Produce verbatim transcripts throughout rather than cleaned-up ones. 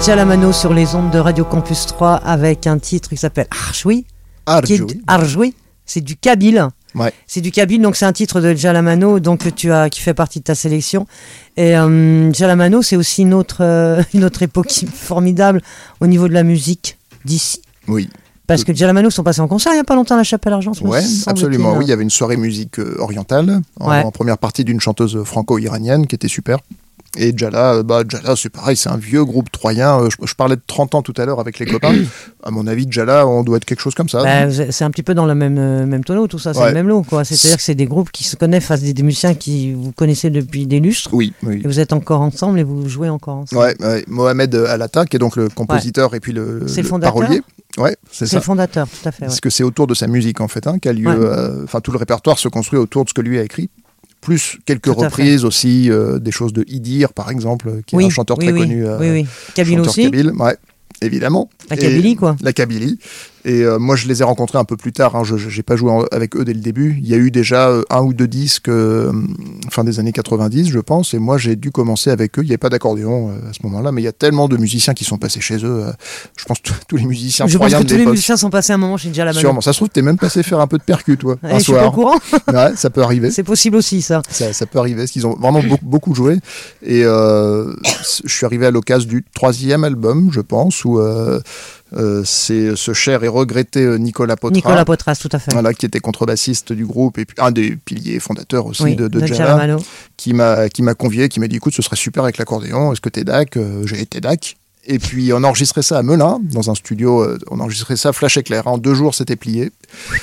Jalamano sur les ondes de Radio Campus trois avec un titre qui s'appelle Arjoui. Arjoui. Arjoui. C'est du kabyle. Ouais. C'est du kabyle, donc c'est un titre de Jalamano, donc tu as qui fait partie de ta sélection. Et euh, Jalamano, c'est aussi une autre euh, une autre époque formidable au niveau de la musique d'ici. Oui. Parce que Jalamano sont passés en concert il n'y a pas longtemps à la Chapelle Argent. Ouais, absolument. Oui, il y avait une soirée musique euh, orientale en, ouais. en première partie d'une chanteuse franco-iranienne qui était super. Et Djala, bah, Djala, c'est pareil, c'est un vieux groupe troyen. Je, je parlais de trente ans tout à l'heure avec les copains. À mon avis, Djala, on doit être quelque chose comme ça. Bah, c'est un petit peu dans le même, euh, même tonneau, tout ça, c'est ouais. le même lot, quoi. C'est-à-dire que c'est des groupes qui se connaissent face à des, des musiciens qui vous connaissez depuis des lustres. Oui, oui. Et vous êtes encore ensemble et vous jouez encore ensemble. Ouais, ouais. Mohamed Alata, qui est donc le compositeur ouais. et puis le, c'est le, le parolier. Ouais, c'est, c'est ça. le fondateur, tout à fait. Ouais. Parce que c'est autour de sa musique, en fait, hein, qu'a lieu. Enfin, ouais. euh, tout le répertoire se construit autour de ce que lui a écrit. Plus quelques Tout reprises aussi, euh, des choses de Idir, par exemple, qui oui, est un chanteur oui, très oui, connu. Euh, oui, oui. Kabyle aussi. Kabyle, ouais, évidemment. La Kabylie, quoi. La Kabylie. Et euh, moi, je les ai rencontrés un peu plus tard. Hein. Je n'ai pas joué en, avec eux dès le début. Il y a eu déjà euh, un ou deux disques euh, fin des années quatre-vingt-dix, je pense. Et moi, j'ai dû commencer avec eux. Il n'y avait pas d'accordéon euh, à ce moment-là, mais il y a tellement de musiciens qui sont passés chez eux. Euh, je pense que tous les musiciens. Je pense que tous les musiciens sont passés un moment chez Jalamano. Sûrement. Ça se trouve, t'es même passé faire un peu de percu, toi, ouais, un je soir. suis pas au courant. Ouais, ça peut arriver. C'est possible aussi, ça. Ça, ça peut arriver, parce qu'ils ont vraiment beaucoup, beaucoup joué. Et euh, je suis arrivé à l'occasion du troisième album, je pense, où euh, euh, c'est ce cher et regretté Nicolas Potras. Nicolas Potras, tout à fait. Voilà, qui était contrebassiste du groupe et puis un des piliers fondateurs aussi oui, de, de, de Djala, qui m'a qui m'a convié, qui m'a dit écoute, ce serait super avec l'accordéon. Est-ce que t'es dac? euh, J'ai été dac. Et puis on a enregistré ça à Melun, dans un studio. Euh, on a enregistré ça flash éclair. En deux jours, c'était plié.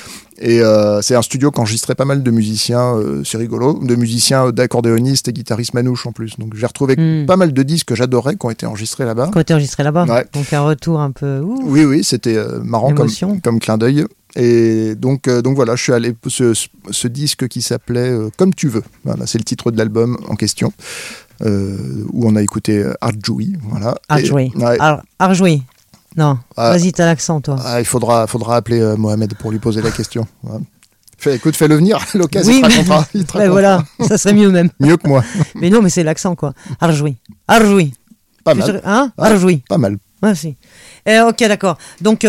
Et euh, c'est un studio qui enregistrait pas mal de musiciens, euh, c'est rigolo, de musiciens, d'accordéonistes et guitaristes manouches en plus. Donc j'ai retrouvé mm. pas mal de disques que j'adorais qui ont été enregistrés là-bas. Qui ont été enregistrés là-bas. Ouais. Donc un retour un peu. Ouh. Oui, oui, c'était euh, marrant comme, comme clin d'œil. Et donc, euh, donc voilà, je suis allé ce, ce disque qui s'appelait euh, Comme tu veux. Voilà, c'est le titre de l'album en question, euh, où on a écouté Arjoui. Voilà. Arjoui. Ouais. Ar- Arjoui. Non, ah, vas-y, t'as l'accent, toi. Ah, il faudra, faudra appeler euh, Mohamed pour lui poser la question. Ouais. Fais, écoute, fais-le venir, à l'occasion, oui, il te racontera. Il te racontera. Voilà, ça serait mieux même. Mieux que moi. Mais non, mais c'est l'accent, quoi. Arjoui. Arjoui. Pas tu mal. Hein ah, Arjoui. Pas mal. Ouais, si. Eh, ok, d'accord. Donc,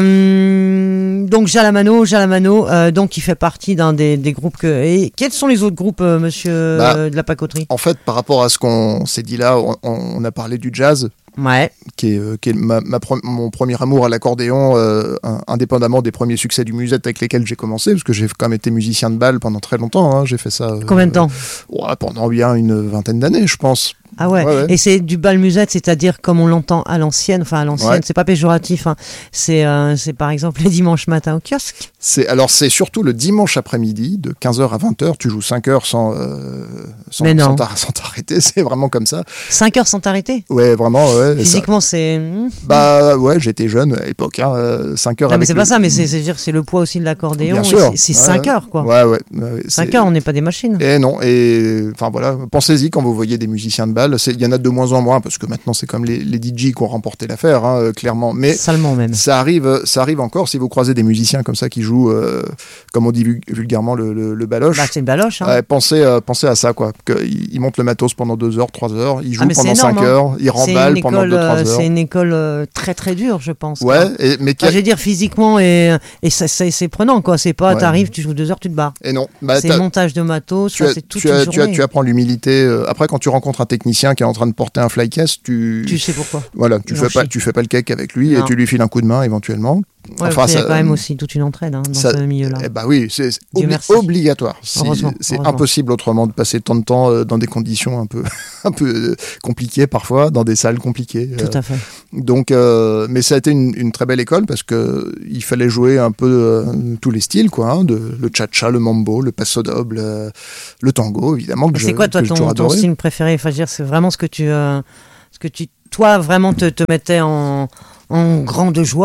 euh, donc Jalamano, Jalamano, euh, donc il fait partie d'un des, des groupes que. Et quels sont les autres groupes, euh, monsieur bah, euh, de la pacoterie? En fait, par rapport à ce qu'on s'est dit là, on, on a parlé du jazz. Ouais. Qui est, euh, qui est ma, ma pre- mon premier amour à l'accordéon, euh, un, indépendamment des premiers succès du musette avec lesquels j'ai commencé, parce que j'ai quand même été musicien de bal pendant très longtemps. Hein, j'ai fait ça. Euh, Combien de temps? Ouais, pendant bien une vingtaine d'années, je pense. Ah ouais. ouais, ouais. Et c'est du bal musette, c'est-à-dire comme on l'entend à l'ancienne, enfin à l'ancienne, ouais. C'est pas péjoratif, hein. c'est, euh, c'est par exemple les dimanches matins au kiosque. C'est, alors c'est surtout le dimanche après-midi, de quinze heures à vingt heures, tu joues cinq heures sans, euh, sans, sans, t'ar- sans t'arrêter, c'est vraiment comme ça. cinq heures sans t'arrêter? Ouais, vraiment, ouais. Physiquement, ça... c'est... Bah ouais, j'étais jeune à l'époque, hein, cinq heures non, avec mais c'est le... pas ça, mais c'est, c'est, dire, c'est le poids aussi de l'accordéon, bien sûr. c'est, c'est ouais, cinq heures, quoi. Ouais, ouais. ouais cinq heures, on n'est pas des machines. Et non, et enfin voilà, pensez-y quand vous voyez des musiciens de bal, il y en a de moins en moins, parce que maintenant c'est comme les, les D J qui ont remporté l'affaire, hein, clairement. Mais salement même. Ça arrive, ça arrive encore si vous croisez des musiciens comme ça qui jouent, euh, comme on dit vulgairement, le, le, le baloche. Bah, c'est une baloche. Hein. Ouais, pensez, euh, pensez à ça, quoi. Ils, ils montent le matos pendant deux heures, trois heures, ils jouent ah, pendant énorme, cinq hein. heures, ils remballent pendant deux, trois heures. C'est une école euh, très très dure, je pense. Ouais, et, mais enfin, je veux dire physiquement et, et ça, ça, c'est prenant, quoi. C'est pas, ouais. T'arrives, tu joues deux heures, tu te barres. Et non. Bah, c'est le montage de matos, tu ça, as, c'est toute tu une as, journée. Tu, as, tu apprends l'humilité. Euh, après, quand tu rencontres un technicien qui est en train de porter un flycase, tu... Tu sais pourquoi. Voilà, tu fais pas, tu fais pas le cake avec lui non. Et tu lui files un coup de main éventuellement. Ouais, enfin, il y a quand même aussi toute une entraide hein, dans ça, ce milieu-là. Eh bah oui, c'est obli- obligatoire. C'est, heureusement, c'est heureusement. impossible autrement de passer tant de temps euh, dans des conditions un peu, un peu euh, compliquées parfois, dans des salles compliquées. Tout euh, à fait. Donc, euh, mais ça a été une, une très belle école parce que il fallait jouer un peu euh, tous les styles, quoi, hein, de, le cha-cha, le mambo, le paso doble, euh, le tango, évidemment. Que c'est je, quoi toi que ton, ton style préféré? Enfin, je veux dire, c'est vraiment ce que tu, euh, ce que tu, toi, vraiment te, te mettais en en grande joie.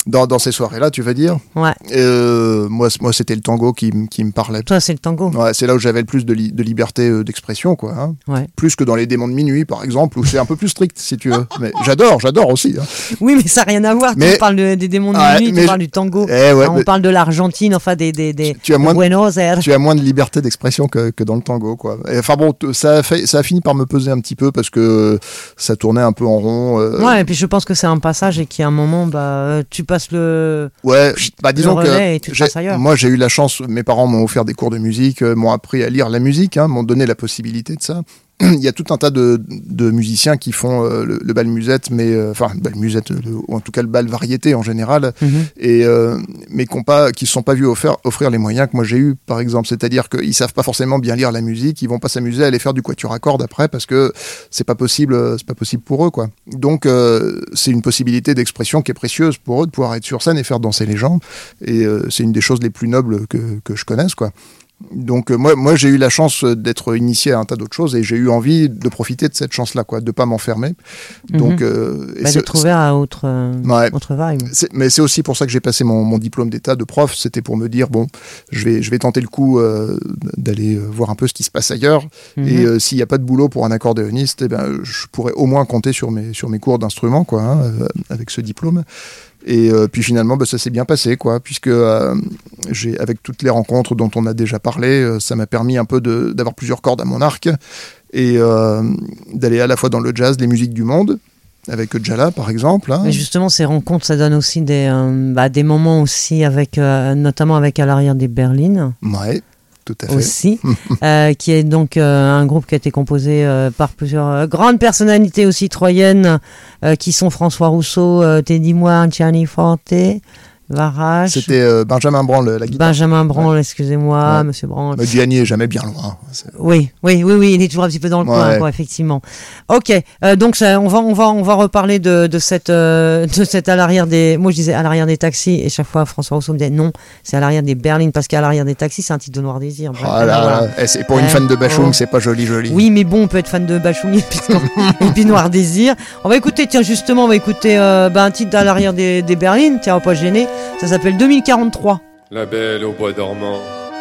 Dans, dans ces soirées-là, tu vas dire. Ouais. Euh, moi, moi, c'était le tango qui, m- qui me parlait. Toi, c'est le tango. Ouais, c'est là où j'avais le plus de, li- de liberté euh, d'expression, quoi. Hein. Ouais. Plus que dans les démons de minuit, par exemple, où c'est un peu plus strict, si tu veux. Mais j'adore, j'adore aussi. Hein. Oui, mais ça n'a rien à voir. Mais- Tu parles de- des démons de Ouais, minuit, mais tu je- parles du tango. Eh ouais, Enfin, on mais- parle de l'Argentine, enfin des, des, des Tu as de moins de- Buenos Aires. Tu as moins de liberté d'expression que, que dans le tango, quoi. Et, enfin bon, t- ça a, fait, ça a fini par me peser un petit peu parce que ça tournait un peu en rond. euh, Ouais, et puis je pense que c'est un passage et qu'à un moment, bah, euh, tu passes le. Ouais, bah disons le relais et tu que te j'ai- passes ailleurs. moi j'ai eu la chance, mes parents m'ont offert des cours de musique, euh, m'ont appris à lire la musique, hein, m'ont donné la possibilité de ça. Il y a tout un tas de, de musiciens qui font euh, le, le bal musette, mais euh, enfin le bal musette, le- ou en tout cas le bal variété en général, Mhm. et euh, mais qui ne pas, qui se sont pas vus offrir, offrir les moyens que moi j'ai eu, par exemple. C'est-à-dire qu'ils savent pas forcément bien lire la musique, ils vont pas s'amuser à aller faire du quatuor à cordes après parce que c'est pas possible, euh, c'est pas possible pour eux, quoi. Donc euh, c'est une possibilité d'expression qui est précieuse pour eux de pouvoir être sur scène et faire danser les gens, et euh, c'est une des choses les plus nobles que, que je connaisse, quoi. Donc euh, moi, moi j'ai eu la chance euh, d'être initié à un tas d'autres choses et j'ai eu envie de profiter de cette chance-là, quoi, de pas m'enfermer. Donc, Mhm. euh, et Bah, c'est- d'être ouvert à autre, euh, Ouais. autre vibe. c'est- mais c'est aussi pour ça que j'ai passé mon, mon diplôme d'état de prof. C'était pour me dire bon, je vais, je vais tenter le coup euh, d'aller euh, voir un peu ce qui se passe ailleurs. Mhm. Et euh, s'il n'y a pas de boulot pour un accordéoniste, eh ben, je pourrais au moins compter sur mes, sur mes cours d'instrument, quoi, hein, euh, avec ce diplôme. Et euh, puis finalement, bah, ça s'est bien passé, quoi, puisque euh, j'ai, avec toutes les rencontres dont on a déjà parlé, euh, ça m'a permis un peu de, d'avoir plusieurs cordes à mon arc et euh, d'aller à la fois dans le jazz, les musiques du monde, avec Jala par exemple. Hein. Mais justement, ces rencontres, ça donne aussi des, euh, bah, des moments aussi, avec, euh, notamment avec À l'arrière des berlines. Ouais, tout à fait. Aussi, euh, qui est donc euh, un groupe qui a été composé euh, par plusieurs euh, grandes personnalités aussi troyennes, euh, qui sont François Rousseau, euh, Teddy Moire, Gianni Forte, Varache, C'était euh, Benjamin Branle, la guitare. Benjamin Branle, excusez-moi, Ouais. Monsieur Branle. Mais Gianni est jamais bien loin. C'est- Oui, oui, oui, oui, il est toujours un petit peu dans le Ouais. coin, quoi, effectivement. Ok, euh, donc ça, on va, on va, on va reparler de, de cette, euh, de cette à l'arrière des. Moi, je disais à l'arrière des taxis, et chaque fois François Rousseau me disait non, c'est à l'arrière des berlines, parce qu'à l'arrière des taxis, c'est un titre de Noir Désir. Bref, Oh là voilà. là, eh, c'est pour une Eh, fan de Bachung, oh. c'est pas joli, joli. Oui, mais bon, on peut être fan de Bachung et puis, et puis Noir Désir. On va écouter, tiens, justement, on va écouter euh, bah, un titre à l'arrière des, des berlines, tiens, on va pas gêner. Ça s'appelle deux mille quarante-trois. La belle au bois dormant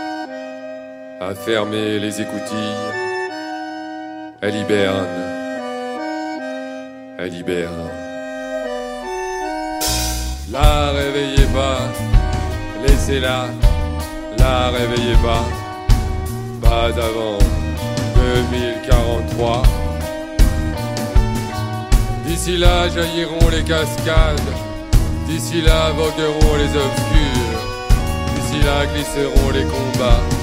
a fermé les écoutilles. Elle hiberne. Elle hiberne. La réveillez pas, laissez-la. La réveillez pas, pas avant deux mille quarante-trois. D'ici là jailliront les cascades. D'ici là vogueront les obscurs. D'ici là glisseront les combats.